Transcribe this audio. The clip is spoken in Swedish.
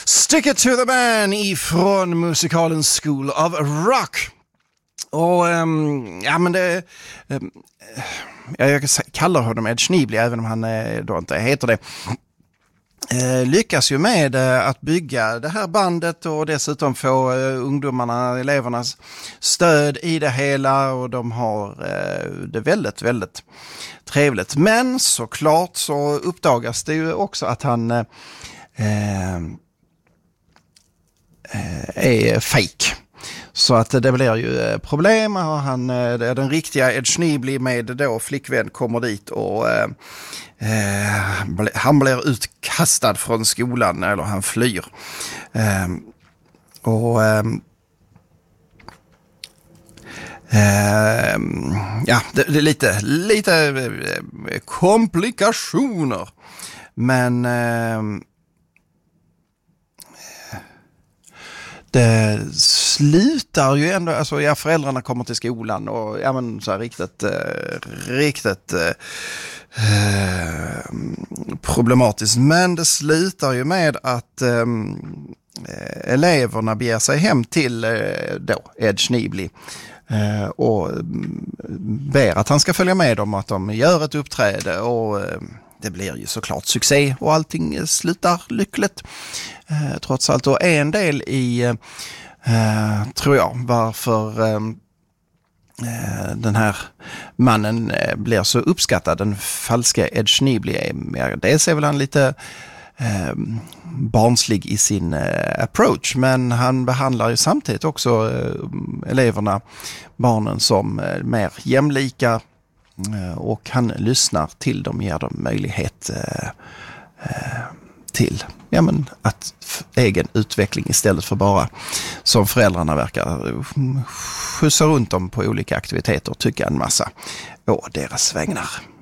Stick It To The Man ifrån musikalen School of Rock. Och jag kallar honom Ed Schneebly även om han då inte heter det. Lyckas ju med att bygga det här bandet och dessutom få ungdomarna, elevernas stöd i det hela, och de har det väldigt, väldigt trevligt. Men såklart så uppdagas det ju också att han är fake. Så att det blir ju problem, och den riktiga Ed Schneebly med då flickvän kommer dit och han blir utkastad från skolan, eller han flyr. Det är lite komplikationer, men det slutar ju ändå, alltså föräldrarna kommer till skolan och så här riktigt problematiskt, men det slutar ju med att eleverna beger sig hem till då Ed Schneebly och ber att han ska följa med dem, att de gör ett uppträde, och det blir ju såklart succé och allting slutar lyckligt trots allt. Och en del i tror jag varför den här mannen blir så uppskattad, den falska Ed Schneebly, dels är väl han lite barnslig i sin approach, men han behandlar ju samtidigt också barnen som mer jämlika, och han lyssnar till dem, ger dem möjlighet till att egen utveckling, istället för bara som föräldrarna verkar skjutsa runt dem på olika aktiviteter och tycka en massa å deras vägnar.